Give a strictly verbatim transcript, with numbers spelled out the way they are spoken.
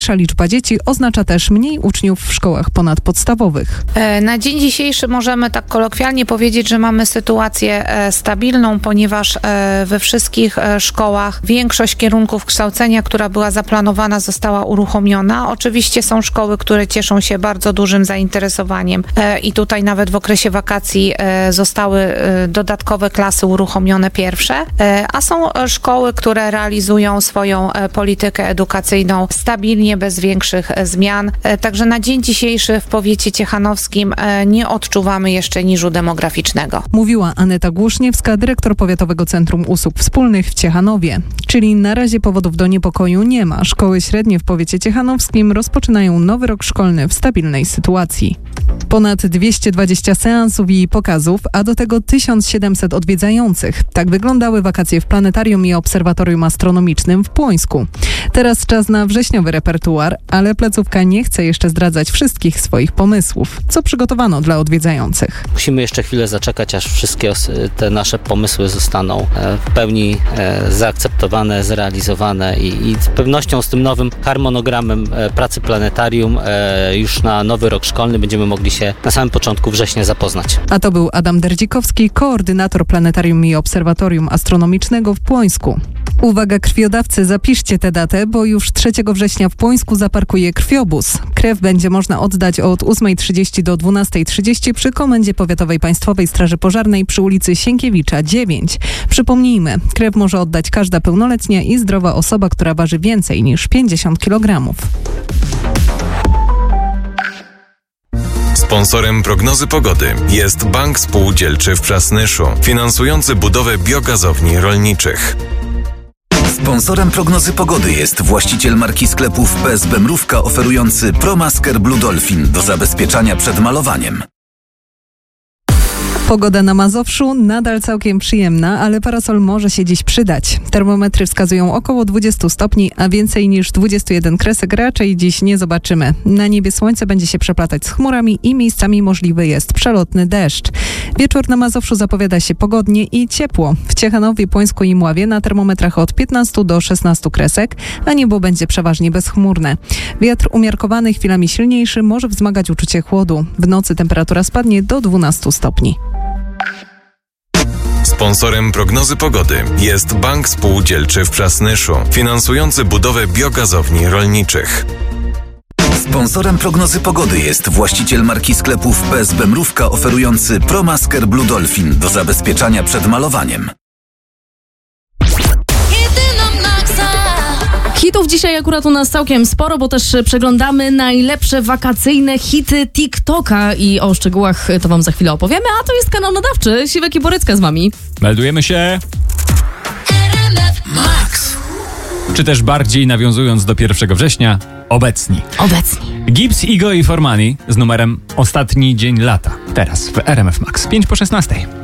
Mniejsza liczba dzieci oznacza też mniej uczniów w szkołach ponadpodstawowych. Na dzień dzisiejszy możemy tak kolokwialnie powiedzieć, że mamy sytuację stabilną, ponieważ we wszystkich szkołach większość kierunków kształcenia, która była zaplanowana, została uruchomiona. Oczywiście są szkoły, które cieszą się bardzo dużym zainteresowaniem i tutaj nawet w okresie wakacji zostały dodatkowe klasy uruchomione pierwsze, a są szkoły, które realizują swoją politykę edukacyjną stabilnie, bez większych zmian. Także na dzień dzisiejszy w powiecie ciechanowskim nie odczuwamy jeszcze niżu demograficznego. Mówiła Aneta Głuszniewska, dyrektor Powiatowego Centrum Usług Wspólnych w Ciechanowie. Czyli na razie powodów do niepokoju nie ma. Szkoły średnie w powiecie ciechanowskim rozpoczynają nowy rok szkolny w stabilnej sytuacji. Ponad dwieście dwadzieścia seansów i pokazów, a do tego tysiąc siedemset odwiedzających. Tak wyglądały wakacje w planetarium i obserwatorium astronomicznym w Płońsku. Teraz czas na wrześniowy repertuar, ale placówka nie chce jeszcze zdradzać wszystkich swoich pomysłów. Co przygotowano dla odwiedzających? Musimy jeszcze chwilę zaczekać, aż wszystkie te nasze pomysły zostaną w pełni zaakceptowane, zrealizowane i, i z pewnością z tym nowym harmonogramem pracy planetarium już na nowy rok szkolny będziemy mogli się na samym początku września zapoznać. A to był Adam Derdzikowski, koordynator Planetarium i Obserwatorium Astronomicznego w Płońsku. Uwaga krwiodawcy, zapiszcie tę datę, bo już trzeciego września w Płońsku zaparkuje krwiobóz. Krew będzie można oddać od ósmej trzydzieści do dwunastej trzydzieści przy Komendzie Powiatowej Państwowej Straży Pożarnej przy ulicy Sienkiewicza dziewięć. Przypomnijmy, krew może oddać każda pełnoletnia i zdrowa osoba, która waży więcej niż pięćdziesiąt kilogramów. Sponsorem prognozy pogody jest Bank Spółdzielczy w Przasnyszu, finansujący budowę biogazowni rolniczych. Sponsorem prognozy pogody jest właściciel marki sklepów P S B Mrówka oferujący ProMasker Blue Dolphin do zabezpieczania przed malowaniem. Pogoda na Mazowszu nadal całkiem przyjemna, ale parasol może się dziś przydać. Termometry wskazują około dwadzieścia stopni, a więcej niż dwadzieścia jeden kresek raczej dziś nie zobaczymy. Na niebie słońce będzie się przeplatać z chmurami i miejscami możliwy jest przelotny deszcz. Wieczór na Mazowszu zapowiada się pogodnie i ciepło. W Ciechanowie, Płońsku i Mławie na termometrach od piętnastu do szesnastu kresek, a niebo będzie przeważnie bezchmurne. Wiatr umiarkowany, chwilami silniejszy, może wzmagać uczucie chłodu. W nocy temperatura spadnie do dwunastu stopni. Sponsorem prognozy pogody jest Bank Spółdzielczy w Przasnyszu, finansujący budowę biogazowni rolniczych. Sponsorem prognozy pogody jest właściciel marki sklepów P S B Mrówka oferujący ProMasker Blue Dolphin do zabezpieczania przed malowaniem. Hitów dzisiaj akurat u nas całkiem sporo, bo też przeglądamy najlepsze wakacyjne hity TikToka i o szczegółach to wam za chwilę opowiemy, a to jest kanał nadawczy. Siwek i Borycka z wami. Meldujemy się. Max. Czy też bardziej nawiązując do pierwszego września, obecni. Obecni. Gibbs, Igo i Formani z numerem Ostatni dzień lata. Teraz w R M F Max. pięć po szesnastej.